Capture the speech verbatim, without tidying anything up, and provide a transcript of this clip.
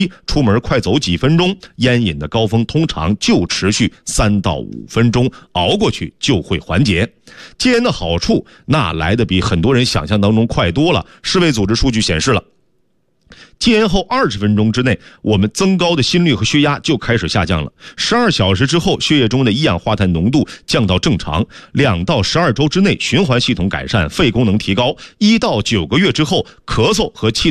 出门快走几分钟，烟瘾的高峰通常就持续三到五分钟，熬过去就会缓解。戒烟的好处那来的比很多人想象当中快多了。世卫组织数据显示了，戒烟后二十分钟之内，我们增高的心率和血压就开始下降了。十二小时之后，血液中的一氧化碳浓度降到正常。两到十二周之内，循环系统改善，肺功能提高。一到九个月之后，咳嗽和气